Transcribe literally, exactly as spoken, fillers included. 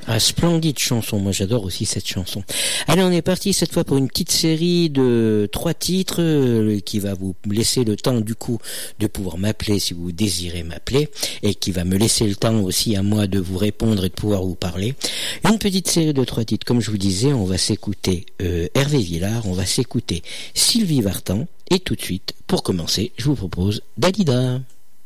Ah, splendide chanson, moi j'adore aussi cette chanson. Allez, on est parti cette fois pour une petite série de trois titres euh, qui va vous laisser le temps du coup de pouvoir m'appeler si vous désirez m'appeler, et qui va me laisser le temps aussi à moi de vous répondre et de pouvoir vous parler. Une petite série de trois titres, comme je vous disais, on va s'écouter euh, Hervé Villard, on va s'écouter Sylvie Vartan, et tout de suite, pour commencer, je vous propose Dalida.